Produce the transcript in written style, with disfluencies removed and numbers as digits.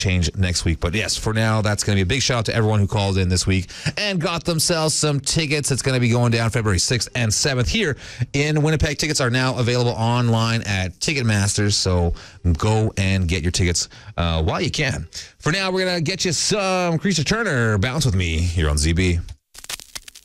change next week. But yes, for now, that's going to be a big shout out to everyone who called in this week and got themselves some tickets. It's going to be going down February 6th and 7th here in Winnipeg. Tickets are now available online at Ticketmasters, so go and get your tickets while you can. For now, we're going to get you some Creature Turner. Bounce with me here on ZB.